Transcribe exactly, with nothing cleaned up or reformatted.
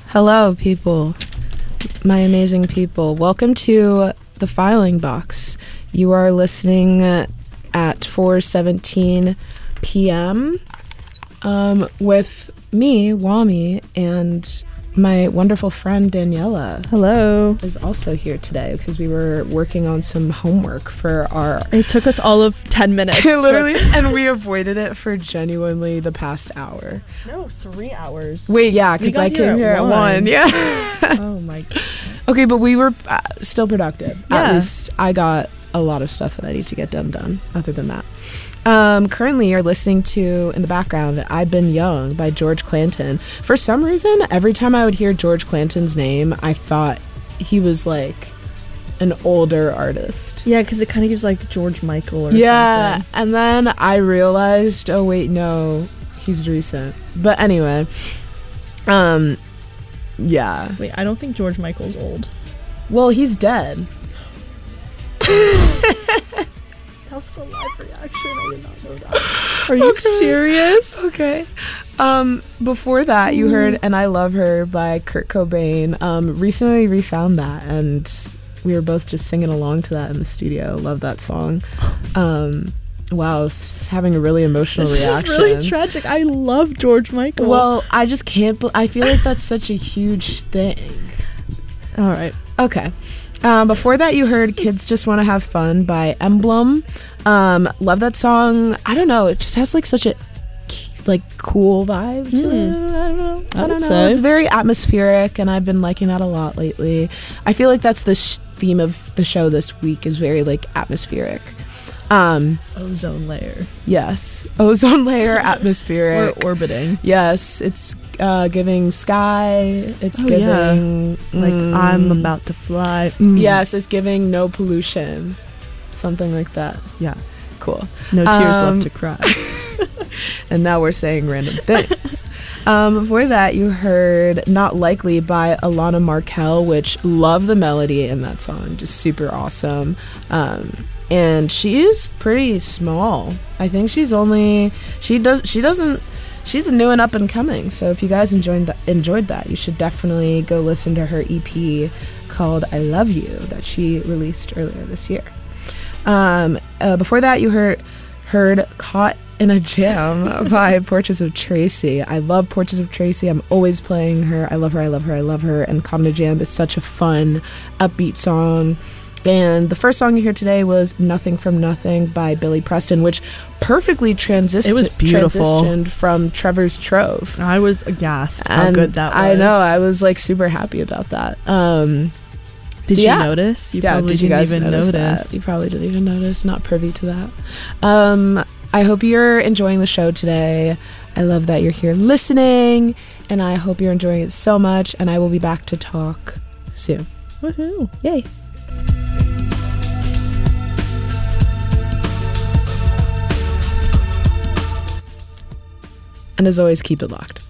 Hello, people. My amazing people. Welcome to The Filing Box. You are listening at four seventeen p.m. Um, with me, Wami, and my wonderful friend Daniela. Hello. Is also here today because we were working on some homework for our... It took us all of ten minutes. Literally. And we avoided it for genuinely the past hour. No, three hours. Wait, yeah, because I came here at one. one. Yeah. Oh, my God. Okay, but we were uh, still productive. Yeah. At least I got a lot of stuff that I need to get done done, other than that. Um, currently, you're listening to, in the background, I've Been Young by George Clanton. For some reason, every time I would hear George Clanton's name, I thought he was, like, an older artist. Yeah, because it kind of gives, like, George Michael or yeah, something. And then I realized, oh, wait, no, he's recent. But anyway, um, yeah. Wait, I don't think George Michael's old. Well, he's dead. That was a live reaction. I did not know that. Are you okay. serious? Okay. Um, before that, you heard And I Love Her by Kurt Cobain. Um, recently refound that, and we were both just singing along to that in the studio. Love that song. Um, wow, s- having a really emotional this reaction. This is really tragic. I love George Michael. Well, I just can't... Be- I feel like that's such a huge thing. All right. Okay. Um, before that, you heard Kids Just Want to Have Fun by Emblem. Um, love that song. I don't know. It just has like such a like cool vibe to mm. it. I don't know. I, I don't know. say. It's very atmospheric, and I've been liking that a lot lately. I feel like that's the sh- theme of the show this week is very like atmospheric. Um, ozone layer. Yes. Ozone layer, atmospheric. We're orbiting. Yes. It's uh, giving sky. It's oh, giving... Yeah. Like, mm, I'm about to fly. Mm. Yes, it's giving no pollution. Something like that. Yeah. Cool. No tears um, left to cry. And now we're saying random things. um, before that, you heard Not Likely by Alana Markel, which love the melody in that song. Just super awesome. Um... And she is pretty small. I think she's only she does she doesn't she's new and up and coming. So if you guys enjoyed that enjoyed that, you should definitely go listen to her E P called I Love You that she released earlier this year. Um, uh, before that, you heard heard Caught in a Jam by Portraits of Tracy. I love Portraits of Tracy. I'm always playing her. I love her. I love her. I love her. And Caught in a Jam is such a fun, upbeat song. And the first song you heard today was Nothing from Nothing by Billy Preston, which perfectly transis- it was beautiful. transitioned from Trevor's Trove. I was aghast and how good that was. I know. I was like super happy about that. Um, did so you yeah. notice? You yeah, probably did you didn't guys even notice, notice. That? You probably didn't even notice. Not privy to that. Um, I hope you're enjoying the show today. I love that you're here listening, and I hope you're enjoying it so much, and I will be back to talk soon. Woohoo. Yay. And as always, keep it locked.